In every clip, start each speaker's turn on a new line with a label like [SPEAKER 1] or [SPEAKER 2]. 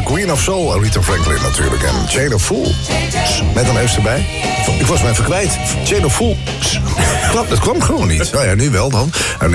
[SPEAKER 1] Queen of Soul, Aretha Franklin natuurlijk. En Chain of Fools, met een S erbij. Ik was me even kwijt. Chain of Fools. Dat kwam gewoon niet. Nou ja, nu wel dan.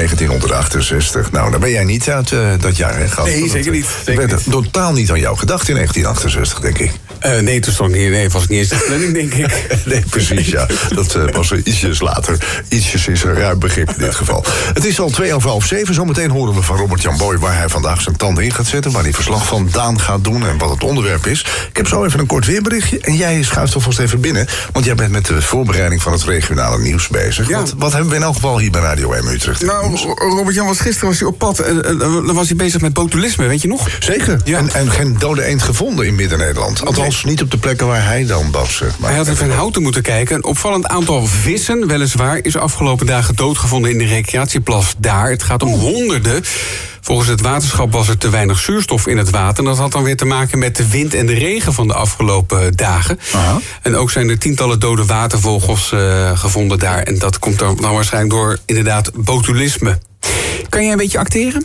[SPEAKER 1] 1968. Nou, dan ben jij niet uit dat jaar, hè, Gast?
[SPEAKER 2] Nee, zeker niet.
[SPEAKER 1] Ik werd totaal niet aan jou gedacht in 1968, denk ik.
[SPEAKER 2] Nee, toen stond niet. Nee, was ik niet eens de planning, denk ik.
[SPEAKER 1] Nee, precies, ja. Dat was ietsjes later. Ietsjes is een ruim begrip in dit geval. Het is al 6:02. Zometeen horen we van Robert-Jan Boy waar hij vandaag zijn tanden in gaat zetten. Waar hij verslag van Daan gaat doen en wat het onderwerp is. Ik heb zo even een kort weerberichtje. En jij schuift alvast even binnen. Want jij bent met de voorbereiding van het regionale nieuws bezig.
[SPEAKER 2] Ja.
[SPEAKER 1] Wat hebben we in elk geval hier bij Radio M Utrecht?
[SPEAKER 2] Nou, Robert-Jan gisteren was hij op pad. Dan was hij bezig met botulisme, weet je nog?
[SPEAKER 1] Zeker.
[SPEAKER 2] Ja.
[SPEAKER 1] En geen dode eend gevonden in Midden-Nederland. Althans, niet op de plekken waar hij dan was. Maar
[SPEAKER 2] Hij had even in Houten moeten kijken. Een opvallend aantal vissen, weliswaar, is afgelopen dagen doodgevonden in de recreatieplas daar. Het gaat om honderden. Volgens het waterschap was er te weinig zuurstof in het water. En dat had dan weer te maken met de wind en de regen van de afgelopen dagen.
[SPEAKER 1] Aha.
[SPEAKER 2] En ook zijn er tientallen dode watervogels gevonden daar. En dat komt dan waarschijnlijk door inderdaad botulisme. Kan jij een beetje acteren?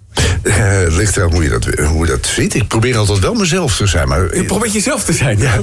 [SPEAKER 1] Ligt eraan hoe je dat ziet. Ik probeer altijd wel mezelf te zijn. Maar
[SPEAKER 2] Je probeert jezelf te zijn. Ja.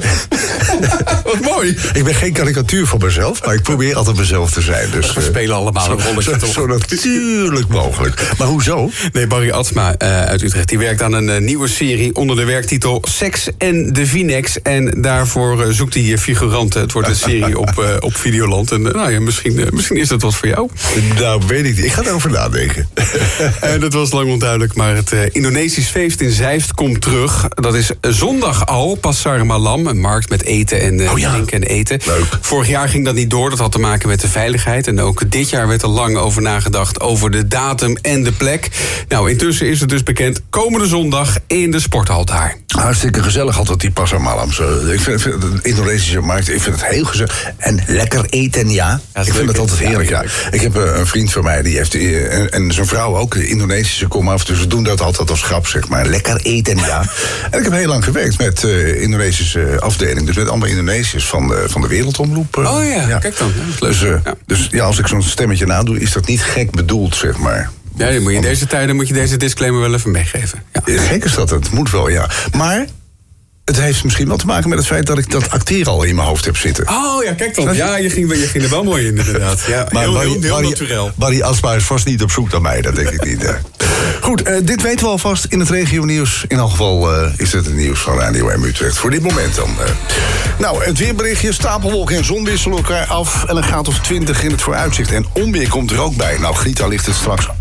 [SPEAKER 2] Wat mooi.
[SPEAKER 1] Ik ben geen karikatuur van mezelf, maar ik probeer altijd mezelf te zijn. Dus,
[SPEAKER 2] We spelen allemaal een rolletje, toch?
[SPEAKER 1] Zo natuurlijk mogelijk. Maar hoezo?
[SPEAKER 2] Nee, Barry Atsma uit Utrecht die werkt aan een nieuwe serie onder de werktitel Seks en de Vinex. En daarvoor zoekt hij figuranten. Het wordt een serie op Videoland. En nou ja, misschien is dat wat voor jou.
[SPEAKER 1] Nou, weet ik niet. Ik ga erover nadenken.
[SPEAKER 2] Dat was lang onduidelijk, maar het Indonesisch feest in Zeist komt terug. Dat is zondag al, Pasar Malam, een markt met eten en drinken en eten.
[SPEAKER 1] Leuk.
[SPEAKER 2] Vorig jaar ging dat niet door, dat had te maken met de veiligheid. En ook dit jaar werd er lang over nagedacht over de datum en de plek. Nou, intussen is het dus bekend, komende zondag in de sporthal daar.
[SPEAKER 1] Hartstikke gezellig altijd die Pasar Malam. Ik vind de Indonesische markt, ik vind het heel gezellig. En lekker eten, ja. Ik vind het altijd heerlijk, ja. Ik heb een vriend van mij, die heeft en zijn vrouw ook, de Indonesische komaf. Dus we doen dat altijd als grap, zeg maar. Lekker eten, ja. En ik heb heel lang gewerkt met Indonesische afdeling. Dus met allemaal Indonesiërs van de Wereldomroep.
[SPEAKER 2] Oh ja, kijk dan. Dat is leuk.
[SPEAKER 1] Dus ja, als ik zo'n stemmetje nadoe, is dat niet gek bedoeld, zeg maar.
[SPEAKER 2] Ja, dan moet je in deze tijden deze disclaimer wel even meegeven. Ja.
[SPEAKER 1] Gek is dat, het moet wel, ja. Maar het heeft misschien wel te maken met het feit dat ik dat acteren al in mijn hoofd heb zitten.
[SPEAKER 2] Oh ja, kijk dan. Ja, je ging er wel mooi in, inderdaad. Ja,
[SPEAKER 1] maar
[SPEAKER 2] heel naturel.
[SPEAKER 1] Barry Asma is vast niet op zoek naar mij, dat denk ik niet. Goed, dit weten we alvast in het regionieuws. In elk geval is het het nieuws van Radio M Utrecht. Voor dit moment dan. Nou, het weerberichtje. Stapelwolken en zon wisselen elkaar af. En een graad of 20 in het vooruitzicht. En onweer komt er ook bij. Nou, Grieter ligt het straks